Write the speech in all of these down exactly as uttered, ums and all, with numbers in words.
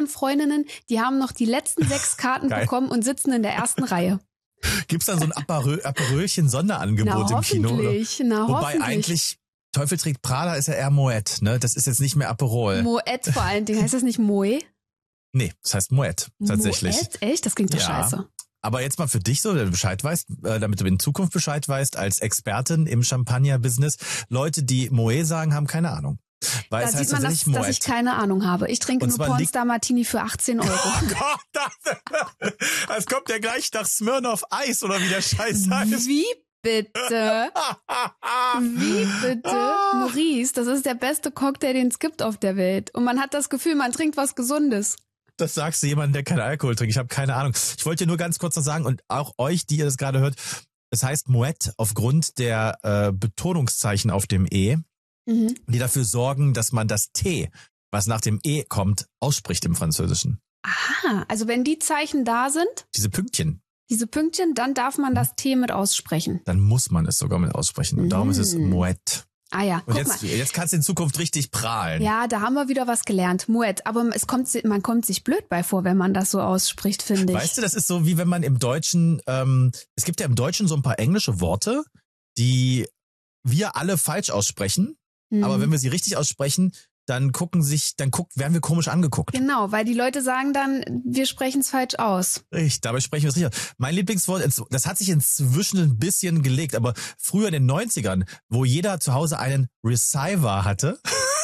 Freundinnen, die haben noch die letzten sechs Karten bekommen und sitzen in der ersten Reihe. Gibt's dann so ein Aperö- Aperölchen-Sonderangebot im Kino? Oder? Na, Wobei hoffentlich. eigentlich Teufel trägt Prada ist ja eher Moet, ne? Das ist jetzt nicht mehr Aperol. Moet vor allen Dingen. Heißt das nicht Moe? Nee, das heißt Moet, tatsächlich. Moet? Echt? Das klingt doch ja. scheiße. Aber jetzt mal für dich so, damit du Bescheid weißt, äh, damit du in Zukunft Bescheid weißt, als Expertin im Champagner-Business, Leute, die Moet sagen, haben keine Ahnung. Weil Da es heißt sieht man, dass, Moet. dass ich keine Ahnung habe. Ich trinke Und nur Pornstar Martini für achtzehn Euro. Oh Gott, das, das kommt ja gleich nach Smirnoff Eis oder wie der Scheiß heißt. Wie bitte? Wie bitte? Maurice, das ist der beste Cocktail, den es gibt auf der Welt. Und man hat das Gefühl, man trinkt was Gesundes. Das sagst du jemandem, der keinen Alkohol trinkt. Ich habe keine Ahnung. Ich wollte dir nur ganz kurz noch sagen und auch euch, die ihr das gerade hört, es heißt Moet aufgrund der äh, Betonungszeichen auf dem E, mhm. die dafür sorgen, dass man das T, was nach dem E kommt, ausspricht im Französischen. Aha, also wenn die Zeichen da sind, diese Pünktchen, diese Pünktchen, dann darf man das T mit aussprechen. Dann muss man es sogar mit aussprechen und mhm. darum ist es Moet. Ah ja, und guck jetzt, mal. jetzt kannst du in Zukunft richtig prahlen. Ja, da haben wir wieder was gelernt. Moet. Aber es kommt, man kommt sich blöd bei vor, wenn man das so ausspricht, finde ich. Weißt du, das ist so wie wenn man im Deutschen, ähm, es gibt ja im Deutschen so ein paar englische Worte, die wir alle falsch aussprechen. Mhm. Aber wenn wir sie richtig aussprechen, dann gucken sich, dann guckt, werden wir komisch angeguckt. Genau, weil die Leute sagen dann, wir sprechen es falsch aus. Richtig, dabei sprechen wir es richtig aus. Mein Lieblingswort, das hat sich inzwischen ein bisschen gelegt, aber früher in den neunzigern, wo jeder zu Hause einen Receiver hatte,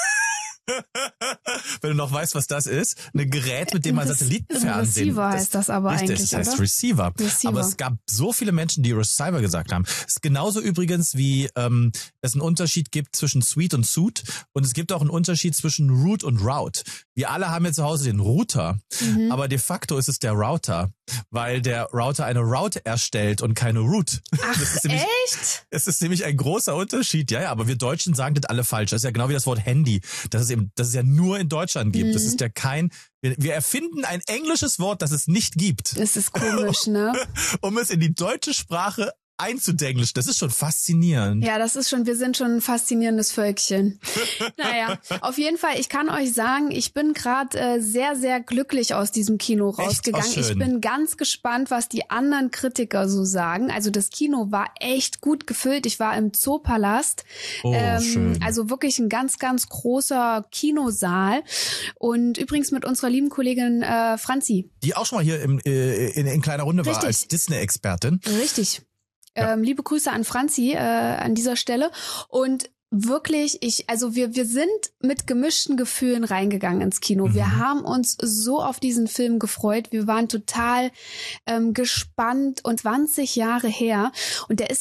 wenn du noch weißt, was das ist, ein Gerät, mit dem man Satellitenfernsehen... Receiver heißt das aber richtig, eigentlich, das heißt oder? Receiver. Receiver. Aber es gab so viele Menschen, die Receiver gesagt haben. Es ist genauso übrigens, wie ähm, es einen Unterschied gibt zwischen Sweet und Suit und es gibt auch einen Unterschied zwischen Root und Route. Wir alle haben ja zu Hause den Router, mhm. aber de facto ist es der Router, weil der Router eine Route erstellt und keine Route. Ach, das ist nämlich, echt? Es ist nämlich ein großer Unterschied. Ja, ja, aber wir Deutschen sagen das alle falsch. Das ist ja genau wie das Wort Handy. Das ist eben, das es ja nur in Deutschland gibt. Mhm. Das ist ja kein, wir, wir erfinden ein englisches Wort, das es nicht gibt. Das ist komisch, ne? Um es in die deutsche Sprache einzudenglisch. Das ist schon faszinierend. Ja, das ist schon, wir sind schon ein faszinierendes Völkchen. Naja, auf jeden Fall, ich kann euch sagen, ich bin gerade äh, sehr, sehr glücklich aus diesem Kino rausgegangen. Echt? Oh, ich bin ganz gespannt, was die anderen Kritiker so sagen. Also das Kino war echt gut gefüllt. Ich war im Zoopalast. Oh, ähm, schön. Also wirklich ein ganz, ganz großer Kinosaal. Und übrigens mit unserer lieben Kollegin äh, Franzi. Die auch schon mal hier im, äh, in, in kleiner Runde Richtig. war als Disney-Expertin. Richtig. Ja. Ähm, liebe Grüße an Franzi äh, an dieser Stelle. Und wirklich, ich, also wir, wir sind mit gemischten Gefühlen reingegangen ins Kino. Mhm. Wir haben uns so auf diesen Film gefreut. Wir waren total ähm, gespannt und zwanzig Jahre her. Und der ist